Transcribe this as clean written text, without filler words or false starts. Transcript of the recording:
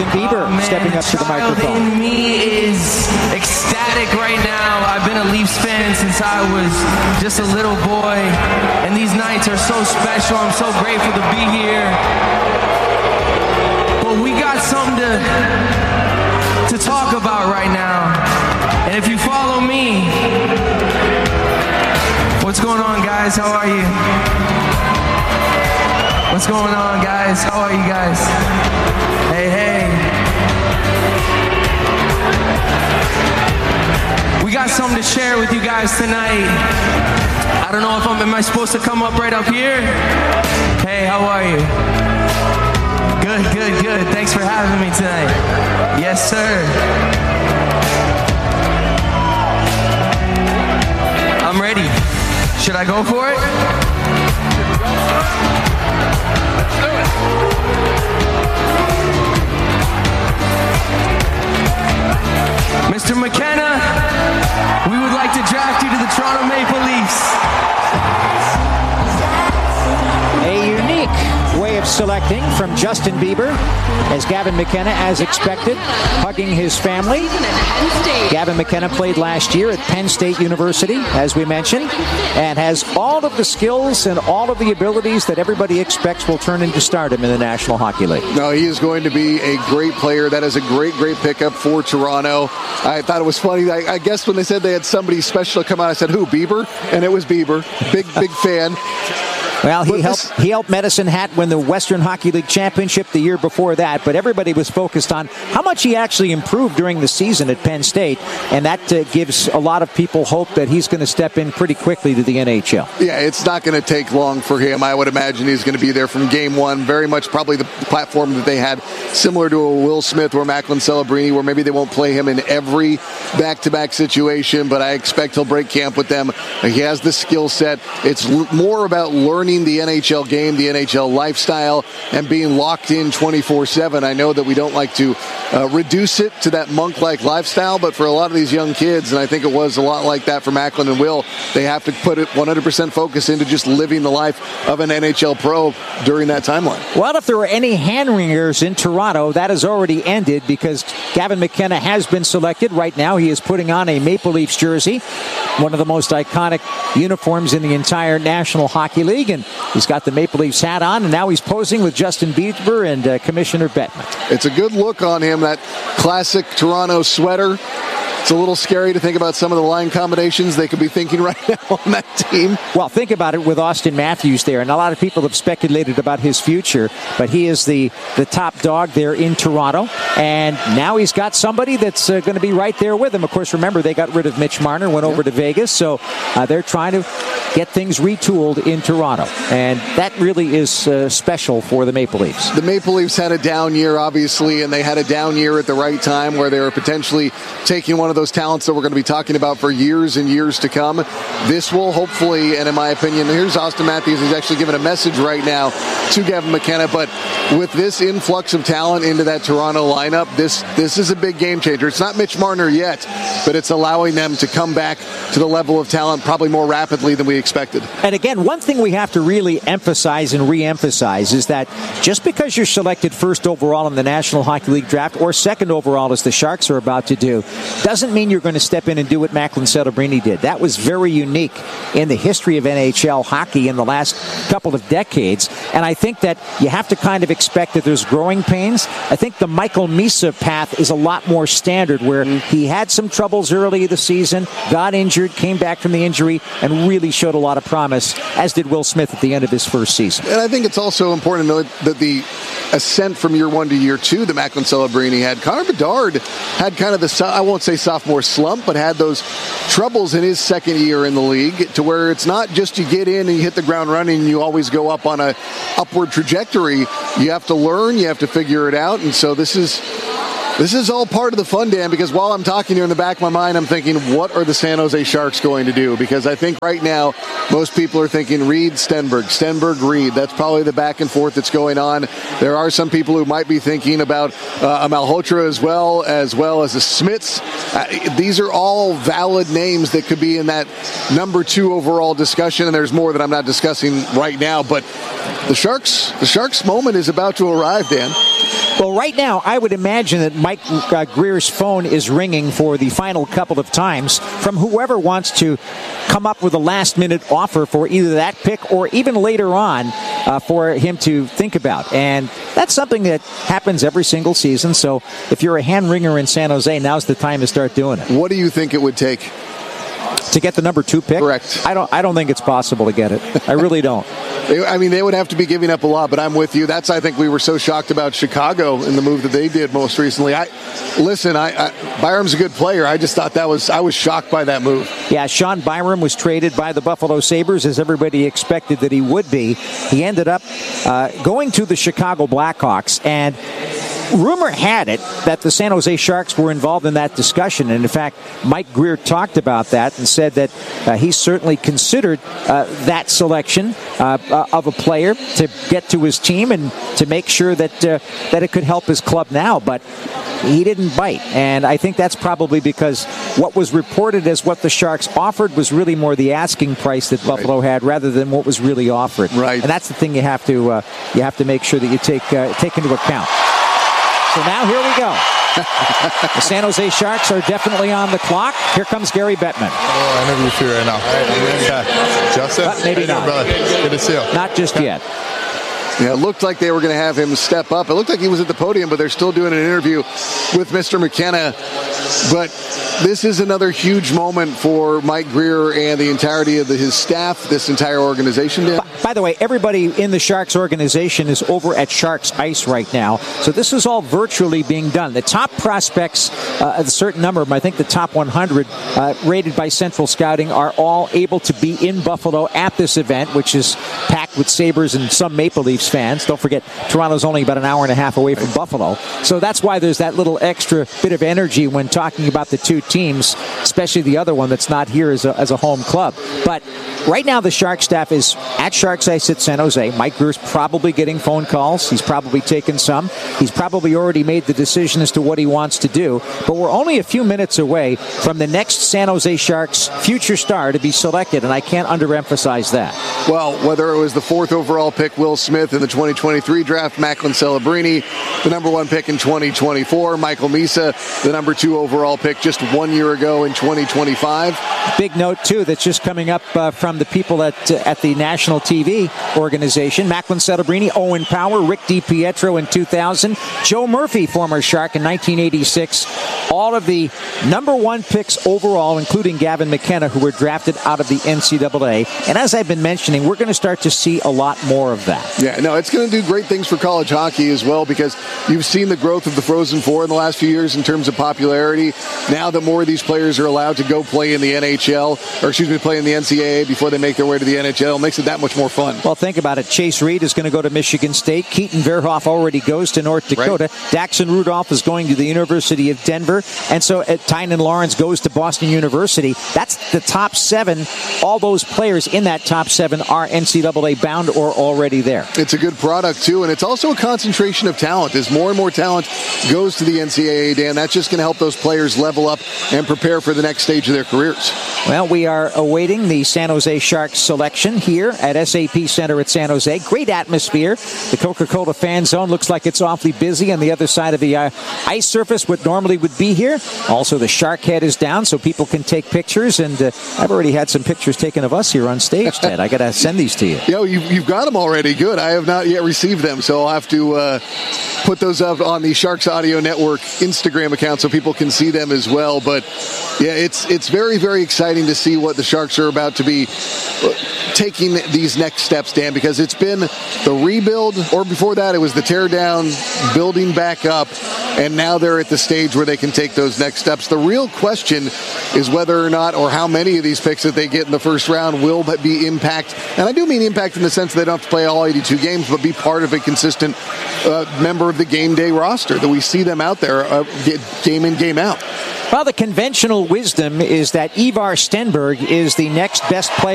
Justin Bieber stepping up to the microphone. In me is ecstatic right now. I've been a Leafs fan since I was just a little boy, and these nights are so special. I'm so grateful to be here. But we got something to talk about right now. And if you follow me, what's going on, guys? How are you? What's going on, guys? How are you guys? Hey, hey. We got something to share with you guys tonight. I don't know if am I supposed to come up right up here? Hey, how are you? Good, good, good. Thanks for having me tonight. Yes, sir. I'm ready. Should I go for it? Let's do it. Mr. McKenna, we would like to draft you to the Toronto Maple Leafs. A unique way of selecting from Justin Bieber, as Gavin McKenna, as expected, hugging his family. Gavin McKenna played last year at Penn State University, as we mentioned, and has all of the skills and all of the abilities that everybody expects will turn into stardom in the National Hockey League. No, he is going to be a great player. That is a great, great pickup for Toronto. I thought it was funny. I guess when they said they had somebody special come out, I said, who, Bieber? And it was Bieber. Big fan. Well, he helped Medicine Hat win the Western Hockey League Championship the year before that, but everybody was focused on how much he actually improved during the season at Penn State, and that gives a lot of people hope that he's going to step in pretty quickly to the NHL. Yeah, it's not going to take long for him. I would imagine he's going to be there from game one, very much probably the platform that they had, similar to a Will Smith or Macklin Celebrini, where maybe they won't play him in every back-to-back situation, but I expect he'll break camp with them. He has the skill set. It's more about learning the NHL game, the NHL lifestyle, and being locked in 24/7. I know that we don't like to reduce it to that monk-like lifestyle, but for a lot of these young kids, and I think it was a lot like that for Macklin and Will, they have to put it 100% focus into just living the life of an NHL pro during that timeline. Well, if there were any hand-wringers in Toronto, that has already ended because Gavin McKenna has been selected. Right now, he is putting on a Maple Leafs jersey, one of the most iconic uniforms in the entire National Hockey League, and he's got the Maple Leafs hat on, and now he's posing with Justin Bieber and Commissioner Bettman. It's a good look on him, that classic Toronto sweater. It's a little scary to think about some of the line combinations they could be thinking right now on that team. Well, think about it with Austin Matthews there, and a lot of people have speculated about his future, but he is the top dog there in Toronto, and now he's got somebody that's going to be right there with him. Of course, remember, they got rid of Mitch Marner, went over to Vegas, so they're trying to get things retooled in Toronto, and that really is special for the Maple Leafs. The Maple Leafs had a down year, obviously, and they had a down year at the right time where they were potentially taking one of those talents that we're going to be talking about for years and years to come. This will hopefully, and in my opinion, here's Austin Matthews. He's actually giving a message right now to Gavin McKenna, but with this influx of talent into that Toronto lineup, this is a big game changer. It's not Mitch Marner yet, but it's allowing them to come back to the level of talent probably more rapidly than we expected. And again, one thing we have to really emphasize and re-emphasize is that just because you're selected first overall in the National Hockey League draft or second overall, as the Sharks are about to do, doesn't mean you're going to step in and do what Macklin Celebrini did. That was very unique in the history of NHL hockey in the last couple of decades, and I think that you have to kind of expect that there's growing pains. I think the Michael Misa path is a lot more standard, where he had some troubles early in the season, got injured, came back from the injury, and really showed a lot of promise, as did Will Smith at the end of his first season. And I think it's also important to note that the ascent from year one to year two that Macklin Celebrini had, Connor Bedard had kind of the, I won't say sophomore slump, but had those troubles in his second year in the league, to where it's not just you get in and you hit the ground running and you always go up on a upward trajectory. You have to learn, you have to figure it out, and so this is all part of the fun, Dan, because while I'm talking here in the back of my mind, I'm thinking, what are the San Jose Sharks going to do? Because I think right now, most people are thinking Reed, Stenberg, Reed. That's probably the back and forth that's going on. There are some people who might be thinking about a Malhotra as well as the Smits. These are all valid names that could be in that number 2 overall discussion, and there's more that I'm not discussing right now, but the Sharks moment is about to arrive, Dan. Well, right now, I would imagine that Mike Grier's phone is ringing for the final couple of times from whoever wants to come up with a last-minute offer for either that pick or even later on for him to think about. And that's something that happens every single season. So if you're a hand-ringer in San Jose, now's the time to start doing it. What do you think it would take? To get the number 2 pick? Correct. I don't think it's possible to get it. I really don't. I mean, they would have to be giving up a lot, but I'm with you. I think we were so shocked about Chicago in the move that they did most recently. Byram's a good player. I just thought I was shocked by that move. Yeah, Sean Byram was traded by the Buffalo Sabres as everybody expected that he would be. He ended up going to the Chicago Blackhawks, and rumor had it that the San Jose Sharks were involved in that discussion. And in fact, Mike Grier talked about that and said that he certainly considered that selection of a player to get to his team and to make sure that it could help his club now. But he didn't bite. And I think that's probably because what was reported as what the Sharks offered was really more the asking price that Buffalo had rather than what was really offered. Right. And that's the thing you have to make sure that you take into account. So now here we go. The San Jose Sharks are definitely on the clock. Here comes Gary Bettman. Oh, interview for you right now. Okay. Joseph? But maybe not. Brother? Good to see you. Not just yet. Yeah, it looked like they were going to have him step up. It looked like he was at the podium, but they're still doing an interview with Mr. McKenna. But this is another huge moment for Mike Grier and the entirety of his staff, this entire organization. Dan. By the way, everybody in the Sharks organization is over at Sharks Ice right now. So this is all virtually being done. The top prospects, a certain number of them, I think the top 100 rated by Central Scouting, are all able to be in Buffalo at this event, which is packed with Sabres and some Maple Leafs fans. Don't forget, Toronto's only about an hour and a half away from Buffalo. So that's why there's that little extra bit of energy when talking about the two teams, especially the other one that's not here as a home club. But right now the Sharks staff is at Sharks Ice at San Jose. Mike Grier's probably getting phone calls. He's probably taken some. He's probably already made the decision as to what he wants to do. But we're only a few minutes away from the next San Jose Sharks future star to be selected, and I can't underemphasize that. Well, whether it was the 4th overall pick, Will Smith, in the 2023 draft, Macklin Celebrini, the number 1 pick in 2024, Michael Misa, the number 2 overall pick just 1 year ago in 2025. Big note, too, that's just coming up from the people at the national TV organization. Macklin Celebrini, Owen Power, Rick DiPietro in 2000, Joe Murphy, former Shark, in 1986. All of the number 1 picks overall, including Gavin McKenna, who were drafted out of the NCAA. And as I've been mentioning, we're going to start to see a lot more of that. Yeah, no, it's going to do great things for college hockey as well, because you've seen the growth of the Frozen Four in the last few years in terms of popularity. Now that more of these players are allowed to go play in the NHL, play in the NCAA before they make their way to the NHL, it makes it that much more fun. Well, think about it. Chase Reed is going to go to Michigan State. Keaton Verhoff already goes to North Dakota. Right. Daxon Rudolph is going to the University of Denver. And so Tynan Lawrence goes to Boston University. That's the top 7. All those players in that top 7 are NCAA bound or already there. It's a good product, too, and it's also a concentration of talent. As more and more talent goes to the NCAA, Dan, that's just going to help those players level up and prepare for the next stage of their careers. Well, we are awaiting the San Jose Sharks selection here at SAP Center at San Jose. Great atmosphere. The Coca-Cola fan zone looks like it's awfully busy on the other side of the ice surface, what normally would be here. Also, the Shark head is down so people can take pictures, and I've already had some pictures taken of us here on stage, Ted. I got to send these to you. Yo, you've got them already. Good. I have not yet received them, so I'll have to put those up on the Sharks Audio Network Instagram account so people can see them as well. But yeah, it's very, very exciting to see what the Sharks are about to be taking these next steps, Dan, because it's been the rebuild, or before that it was the tear down, building back up, and now they're at the stage where they can take those next steps. The real question is whether or not, or how many of these picks that they get in the first round will be impact. And I do mean impact in the sense that they don't have to play all 82 games, but be part of a consistent member of the game day roster, that we see them out there game in, game out. Well, the conventional wisdom is that Ivar Stenberg is the next best player